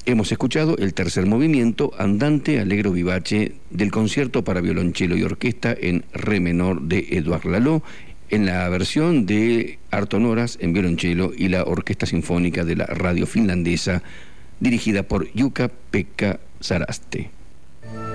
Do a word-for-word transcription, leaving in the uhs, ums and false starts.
Hemos escuchado el tercer movimiento, Andante Allegro Vivace, del concierto para violonchelo y orquesta en re menor de Édouard Laloux, en la versión de Arto Noras en violonchelo y la Orquesta Sinfónica de la Radio Finlandesa, dirigida por Jukka-Pekka Saraste.